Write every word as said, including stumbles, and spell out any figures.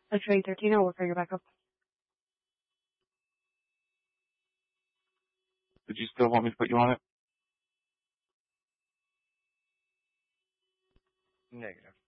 X-ray thirteen, I'll work on your backup. Did you still want me to put you on it? Negative.